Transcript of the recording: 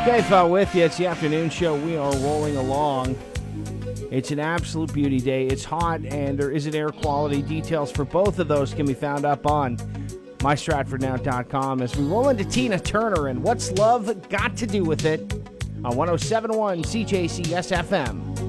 KFL with you. It's the afternoon show. We are rolling along. It's an absolute beauty day. It's hot, and there isn't air quality. Details for both of those can be found up on mystratfordnow.com as we roll into Tina Turner and What's Love Got to Do with It on 107.1 CJCS FM.